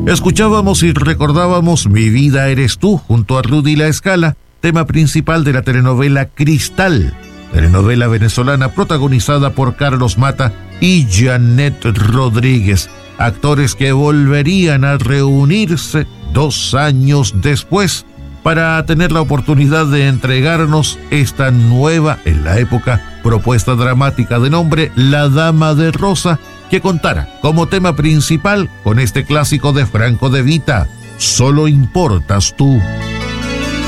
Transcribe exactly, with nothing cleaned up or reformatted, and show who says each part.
Speaker 1: Escuchábamos y recordábamos Mi vida eres tú junto a Rudy La Escala, tema principal de la telenovela Cristal, telenovela venezolana protagonizada por Carlos Mata y Janet Rodríguez, actores que volverían a reunirse dos años después para tener la oportunidad de entregarnos esta nueva, en la época, propuesta dramática de nombre La Dama de Rosa, que contara como tema principal con este clásico de Franco De Vita, Solo importas tú.